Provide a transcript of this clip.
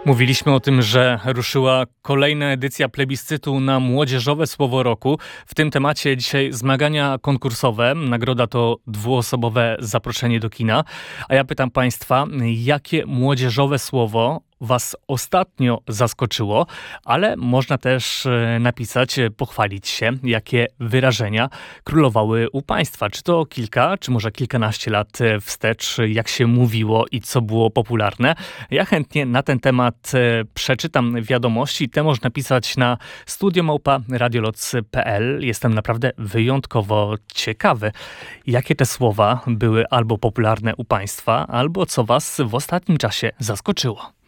Mówiliśmy o tym, że ruszyła kolejna edycja plebiscytu na młodzieżowe słowo roku. W tym temacie dzisiaj zmagania konkursowe. Nagroda to dwuosobowe zaproszenie do kina. A ja pytam Państwa, jakie młodzieżowe słowo Was ostatnio zaskoczyło, ale można też napisać, pochwalić się, jakie wyrażenia królowały u Państwa. Czy to kilka, czy może kilkanaście lat wstecz, jak się mówiło i co było popularne. Ja chętnie na ten temat przeczytam wiadomości. Te można pisać na studio@radioloc.pl. Jestem naprawdę wyjątkowo ciekawy, jakie te słowa były albo popularne u Państwa, albo co Was w ostatnim czasie zaskoczyło.